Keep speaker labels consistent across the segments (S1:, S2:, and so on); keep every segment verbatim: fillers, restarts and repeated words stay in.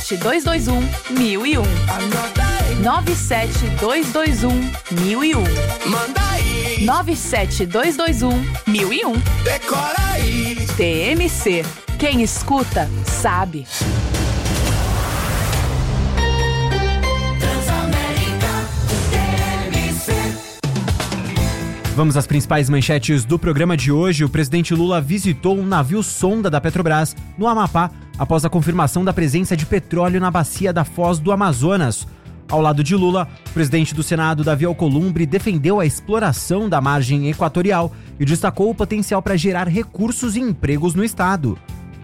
S1: sete dois dois um, mil e um. nove sete dois dois um, mil e um.
S2: Manda aí.
S1: nove sete dois dois um, mil e um.
S2: Decora aí.
S1: T M C. Quem escuta, sabe.
S3: Vamos às principais manchetes do programa de hoje. O presidente Lula visitou um navio sonda da Petrobras no Amapá após a confirmação da presença de petróleo na bacia da Foz do Amazonas. Ao lado de Lula, o presidente do Senado, Davi Alcolumbre, defendeu a exploração da margem equatorial e destacou o potencial para gerar recursos e empregos no estado.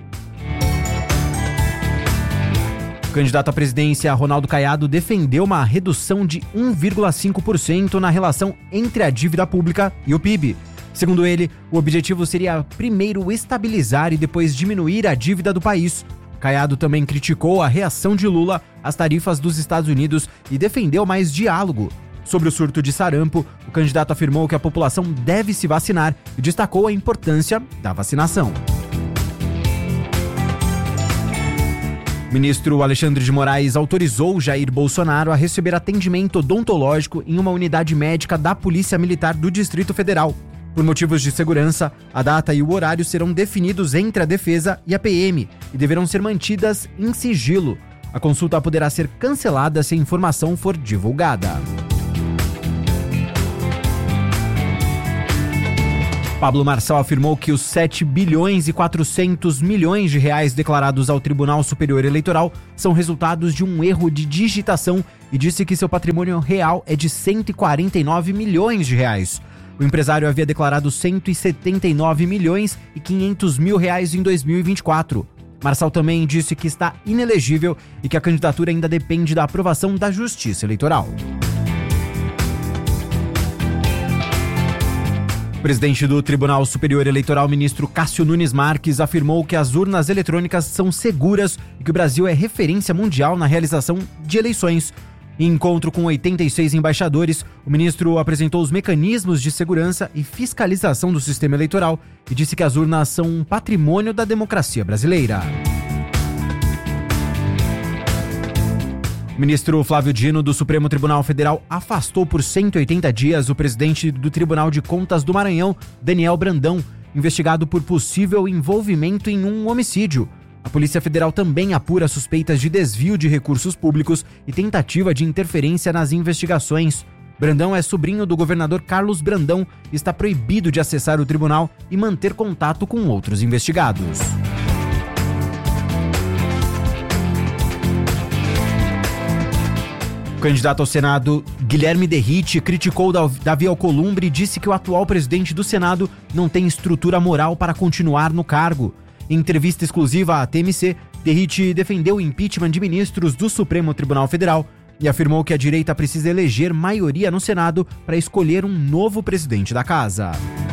S3: O candidato à presidência, Ronaldo Caiado, defendeu uma redução de um vírgula cinco por cento na relação entre a dívida pública e o P I B. Segundo ele, o objetivo seria primeiro estabilizar e depois diminuir a dívida do país. Caiado também criticou a reação de Lula às tarifas dos Estados Unidos e defendeu mais diálogo. Sobre o surto de sarampo, o candidato afirmou que a população deve se vacinar e destacou a importância da vacinação. O ministro Alexandre de Moraes autorizou Jair Bolsonaro a receber atendimento odontológico em uma unidade médica da Polícia Militar do Distrito Federal. Por motivos de segurança, a data e o horário serão definidos entre a Defesa e a P M e deverão ser mantidas em sigilo. A consulta poderá ser cancelada se a informação for divulgada. Pablo Marçal afirmou que os sete bilhões e quatrocentos milhões de reais declarados ao Tribunal Superior Eleitoral são resultados de um erro de digitação e disse que seu patrimônio real é de cento e quarenta e nove milhões de reais. O empresário havia declarado cento e setenta e nove milhões e quinhentos mil reais em dois mil e vinte e quatro. Marçal também disse que está inelegível e que a candidatura ainda depende da aprovação da Justiça Eleitoral. O presidente do Tribunal Superior Eleitoral, ministro Cássio Nunes Marques, afirmou que as urnas eletrônicas são seguras e que o Brasil é referência mundial na realização de eleições. Em encontro com oitenta e seis embaixadores, o ministro apresentou os mecanismos de segurança e fiscalização do sistema eleitoral e disse que as urnas são um patrimônio da democracia brasileira. O ministro Flávio Dino, do Supremo Tribunal Federal, afastou por cento e oitenta dias o presidente do Tribunal de Contas do Maranhão, Daniel Brandão, investigado por possível envolvimento em um homicídio. A Polícia Federal também apura suspeitas de desvio de recursos públicos e tentativa de interferência nas investigações. Brandão é sobrinho do governador Carlos Brandão e está proibido de acessar o tribunal e manter contato com outros investigados. O candidato ao Senado, Guilherme Derrite, criticou Davi Alcolumbre e disse que o atual presidente do Senado não tem estrutura moral para continuar no cargo. Em entrevista exclusiva à T M C, Derrite defendeu o impeachment de ministros do Supremo Tribunal Federal e afirmou que a direita precisa eleger maioria no Senado para escolher um novo presidente da casa.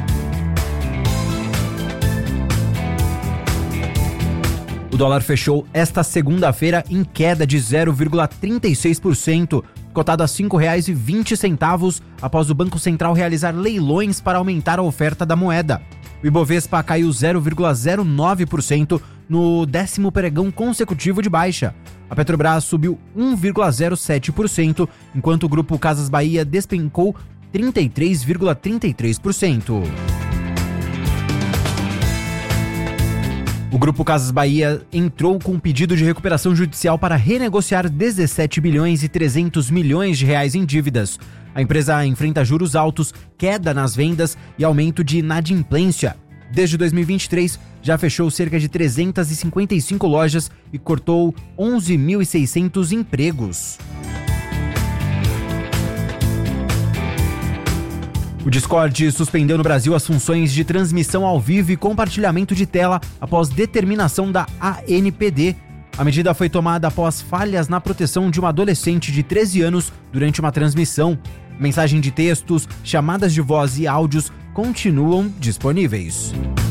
S3: O dólar fechou esta segunda-feira em queda de zero vírgula trinta e seis por cento, cotado a cinco reais e vinte centavos, após o Banco Central realizar leilões para aumentar a oferta da moeda. O Ibovespa caiu zero vírgula zero nove por cento no décimo pregão consecutivo de baixa. A Petrobras subiu um vírgula zero sete por cento, enquanto o Grupo Casas Bahia despencou trinta e três vírgula trinta e três por cento. O Grupo Casas Bahia entrou com um pedido de recuperação judicial para renegociar dezessete bilhões e trezentos milhões de reais em dívidas. A empresa enfrenta juros altos, queda nas vendas e aumento de inadimplência. Desde dois mil e vinte e três, já fechou cerca de trezentas e cinquenta e cinco lojas e cortou onze mil e seiscentos empregos. O Discord suspendeu no Brasil as funções de transmissão ao vivo e compartilhamento de tela após determinação da A N P D. A medida foi tomada após falhas na proteção de uma adolescente de treze anos durante uma transmissão. Mensagem de textos, chamadas de voz e áudios continuam disponíveis.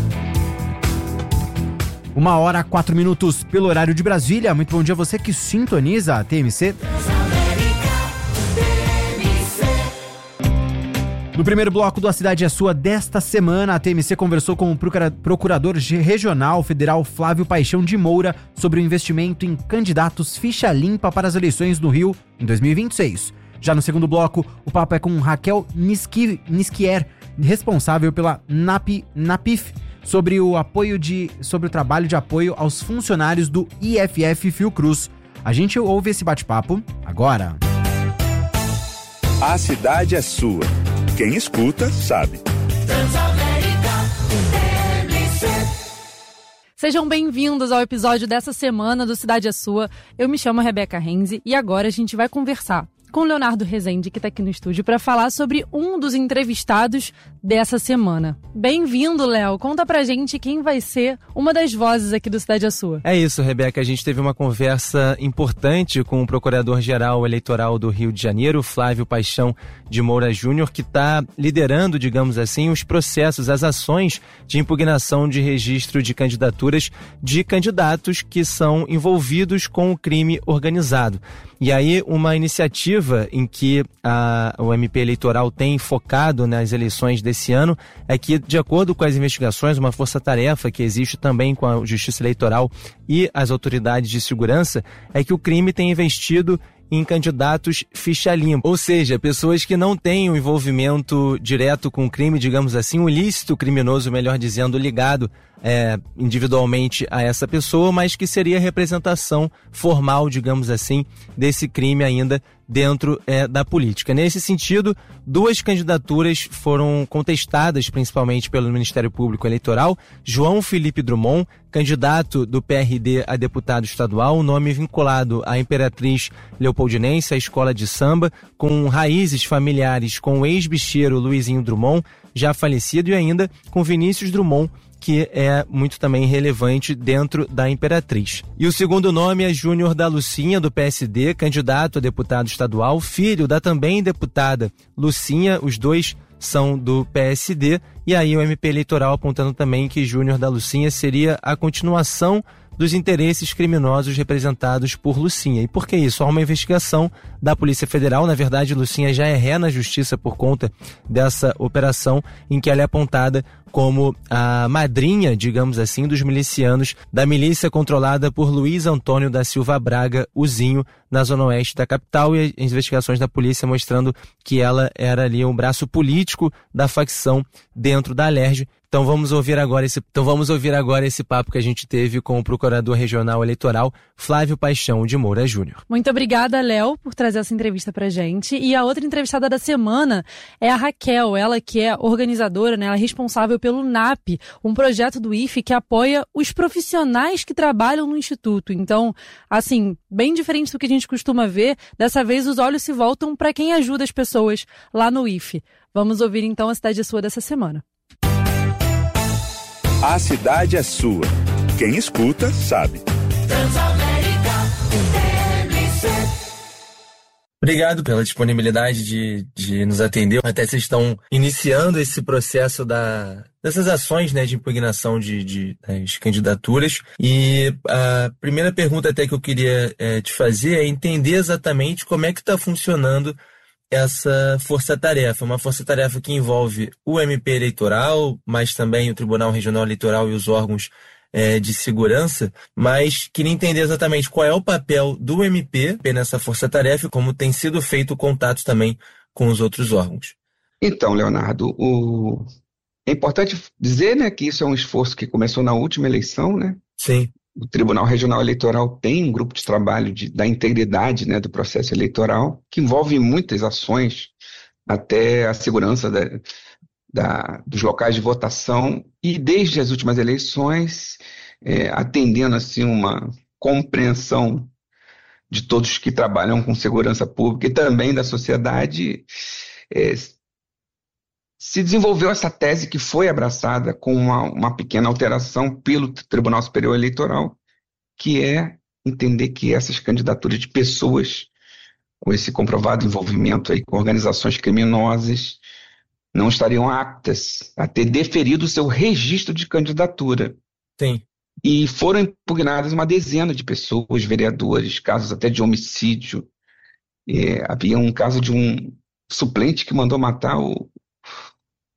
S3: Uma hora, quatro minutos pelo horário de Brasília. Muito bom dia a você que sintoniza a T M C. No primeiro bloco do A Cidade é Sua desta semana, a T M C conversou com o procurador regional federal Flávio Paixão de Moura sobre o investimento em candidatos ficha limpa para as eleições no Rio em dois mil e vinte e seis. Já no segundo bloco, o papo é com Raquel Niski, Niskier, responsável pela NAP, NAPIF, sobre o apoio de, sobre o trabalho de apoio aos funcionários do I F F Fiocruz. A gente ouve esse bate-papo agora.
S2: A cidade é sua. Quem escuta, sabe.
S1: Sejam bem-vindos ao episódio dessa semana do Cidade é Sua. Eu me chamo Rebeca Renzi e agora a gente vai conversar com o Leonardo Rezende, que está aqui no estúdio, para falar sobre um dos entrevistados dessa semana. Bem-vindo, Léo. Conta pra gente quem vai ser uma das vozes aqui do Cidade é Sua.
S4: É isso, Rebeca. A gente teve uma conversa importante com o Procurador-Geral Eleitoral do Rio de Janeiro, Flávio Paixão de Moura Júnior, que está liderando, digamos assim, os processos, as ações de impugnação de registro de candidaturas de candidatos que são envolvidos com o crime organizado. E aí, uma iniciativa em que a, o M P Eleitoral tem focado nas eleições desse ano é que, de acordo com as investigações, uma força-tarefa que existe também com a Justiça Eleitoral e as autoridades de segurança, é que o crime tem investido em candidatos ficha limpa, ou seja, pessoas que não têm um envolvimento direto com o crime, digamos assim, um ilícito criminoso, melhor dizendo, ligado é, individualmente a essa pessoa, mas que seria a representação formal, digamos assim, desse crime ainda dentro é, da política. Nesse sentido, duas candidaturas foram contestadas principalmente pelo Ministério Público Eleitoral. João Felipe Drummond, candidato do P R D a deputado estadual, nome vinculado à Imperatriz Leopoldinense, a escola de samba, com raízes familiares com o ex-bicheiro Luizinho Drummond, já falecido, e ainda com Vinícius Drummond, que é muito também relevante dentro da Imperatriz. E o segundo nome é Júnior da Lucinha, do P S D, candidato a deputado estadual, filho da também deputada Lucinha, os dois são do P S D, e aí o M P Eleitoral apontando também que Júnior da Lucinha seria a continuação dos interesses criminosos representados por Lucinha. E por que isso? Há uma investigação da Polícia Federal, na verdade Lucinha já é ré na justiça por conta dessa operação, em que ela é apontada como a madrinha, digamos assim, dos milicianos da milícia controlada por Luiz Antônio da Silva Braga, o Zinho, na zona oeste da capital, e as investigações da polícia mostrando que ela era ali um braço político da facção dentro da Alerj. Então vamos ouvir agora esse, então vamos ouvir agora esse papo que a gente teve com o Procurador Regional Eleitoral, Flávio Paixão de Moura Júnior.
S1: Muito obrigada, Léo, por trazer essa entrevista pra gente. E a outra entrevistada da semana é a Raquel, ela que é organizadora, né, ela é responsável pelo NAP, um projeto do I F E que apoia os profissionais que trabalham no Instituto. Então, assim, bem diferente do que a gente costuma ver, dessa vez os olhos se voltam para quem ajuda as pessoas lá no I F E. Vamos ouvir então a Cidade é Sua dessa semana.
S2: A cidade é sua. Quem escuta, sabe.
S4: Obrigado pela disponibilidade de, de nos atender. Até vocês estão iniciando esse processo da, dessas ações, né, de impugnação de, de, das candidaturas. E a primeira pergunta até que eu queria é, te fazer é entender exatamente como é que está funcionando essa força-tarefa, uma força-tarefa que envolve o M P Eleitoral, mas também o Tribunal Regional Eleitoral e os órgãos é, de segurança, mas queria entender exatamente qual é o papel do M P nessa força-tarefa e como tem sido feito o contato também com os outros órgãos.
S5: Então, Leonardo, o... é importante dizer, né, que isso é um esforço que começou na última eleição, né?
S4: Sim.
S5: O Tribunal Regional Eleitoral tem um grupo de trabalho de, da integridade, né, do processo eleitoral, que envolve muitas ações, até a segurança da, da, dos locais de votação, e desde as últimas eleições, é, atendendo assim, uma compreensão de todos que trabalham com segurança pública e também da sociedade, é, se desenvolveu essa tese que foi abraçada com uma, uma pequena alteração pelo Tribunal Superior Eleitoral, que é entender que essas candidaturas de pessoas com esse comprovado envolvimento aí com organizações criminosas não estariam aptas a ter deferido o seu registro de candidatura.
S4: Sim.
S5: E foram impugnadas uma dezena de pessoas, vereadores, casos até de homicídio. É, havia um caso de um suplente que mandou matar o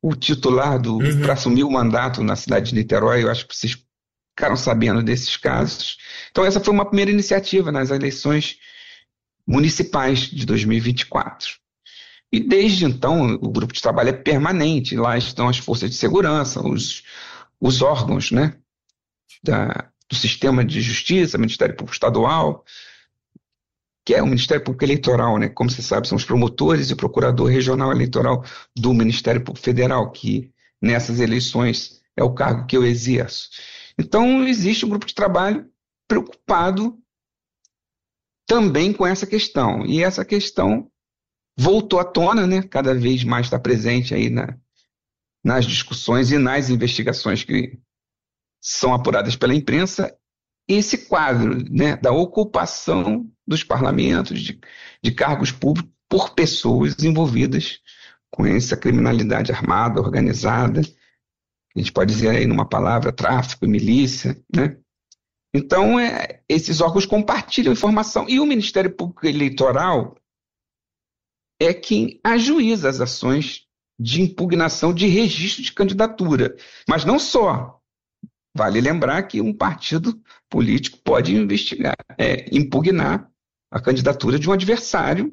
S5: o titular do,
S6: Uhum.
S5: para assumir o mandato na cidade de Niterói. Eu acho que vocês ficaram sabendo desses casos. Então, essa foi uma primeira iniciativa nas eleições municipais de dois mil e vinte e quatro. E desde então, o grupo de trabalho é permanente. Lá estão as forças de segurança, os, os órgãos, né, da, do sistema de justiça, Ministério Público Estadual, que é o Ministério Público Eleitoral, né? Como você sabe, são os promotores e o procurador regional eleitoral do Ministério Público Federal, que nessas eleições é o cargo que eu exerço. Então, existe um grupo de trabalho preocupado também com essa questão. E essa questão voltou à tona, né? Cada vez mais está presente aí na, nas discussões e nas investigações que são apuradas pela imprensa. Esse quadro, né, da ocupação dos parlamentos, de, de cargos públicos por pessoas envolvidas com essa criminalidade armada, organizada, a gente pode dizer aí numa palavra, tráfico e milícia, né? Então, é, esses órgãos compartilham informação e o Ministério Público Eleitoral é quem ajuiza as ações de impugnação de registro de candidatura. Mas não só. Vale lembrar que um partido político pode investigar, é, impugnar a candidatura de um adversário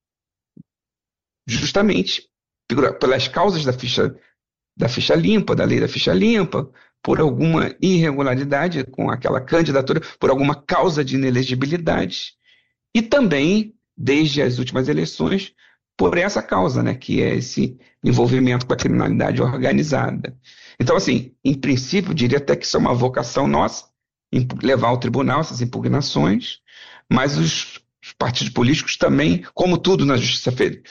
S5: justamente pelas causas da ficha, da ficha limpa, da lei da ficha limpa, por alguma irregularidade com aquela candidatura, por alguma causa de inelegibilidade, e também, desde as últimas eleições, por essa causa, né, que é esse envolvimento com a criminalidade organizada. Então, assim, em princípio, eu diria até que isso é uma vocação nossa, levar ao tribunal essas impugnações, mas os partidos políticos também, como tudo na Justiça Federal,